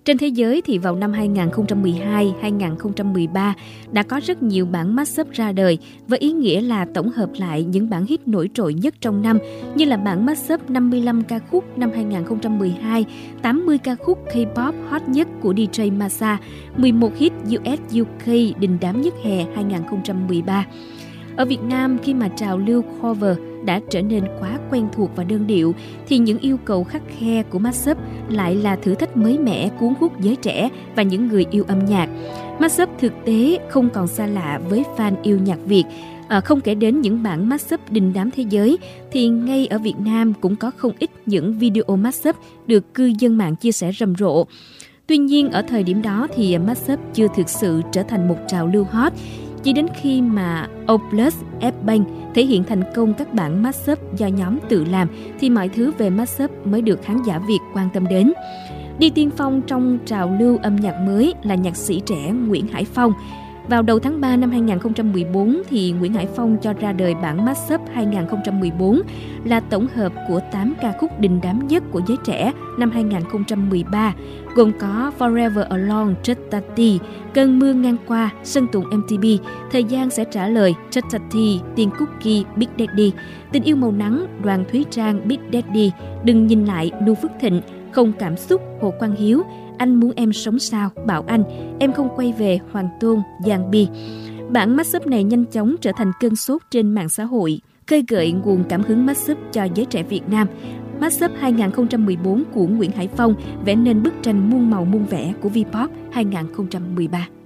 Trên thế giới thì vào năm 2012, 2013 đã có rất nhiều bản mashup ra đời với ý nghĩa là tổng hợp lại những bản hit nổi trội nhất trong năm, như là bản mashup 55 ca khúc năm 2012, 80 ca khúc K-pop hot nhất của DJ Masa, 11 hit US UK đình đám nhất hè 2013. Ở Việt Nam, khi mà trào lưu cover đã trở nên quá quen thuộc và đơn điệu, thì những yêu cầu khắt khe của mashup lại là thử thách mới mẻ cuốn hút giới trẻ và những người yêu âm nhạc. Mashup thực tế không còn xa lạ với fan yêu nhạc Việt. Không kể đến những bản mashup đình đám thế giới, thì ngay ở Việt Nam cũng có không ít những video mashup được cư dân mạng chia sẻ rầm rộ. Tuy nhiên, ở thời điểm đó thì mashup chưa thực sự trở thành một trào lưu hot. Chỉ đến khi mà Oplus, F-Bank thể hiện thành công các bản mashup do nhóm tự làm thì mọi thứ về mashup mới được khán giả Việt quan tâm đến. Đi tiên phong trong trào lưu âm nhạc mới là nhạc sĩ trẻ Nguyễn Hải Phong. Vào đầu tháng 3 năm 2014 thì Nguyễn Hải Phong cho ra đời bản mashup 2014 là tổng hợp của 8 ca khúc đình đám nhất của giới trẻ năm 2013, gồm có Forever Alone, Chutati, Cơn mưa ngang qua, Sơn Tùng MTV, Thời gian sẽ trả lời, Chutati, Tiên Cookie, Big Daddy, Tình yêu màu nắng, Đoàn Thúy Trang, Big Daddy, Đừng nhìn lại, Nu Phước Thịnh, Không cảm xúc, Hồ Quang Hiếu, Anh muốn em sống sao, Bảo Anh, Em không quay về, Hoàng Tôn, Giang Bi. Bản mashup này nhanh chóng trở thành cơn sốt trên mạng xã hội, khơi gợi nguồn cảm hứng mashup cho giới trẻ Việt Nam. Mashup 2014 của Nguyễn Hải Phong vẽ nên bức tranh muôn màu muôn vẻ của V-pop 2013.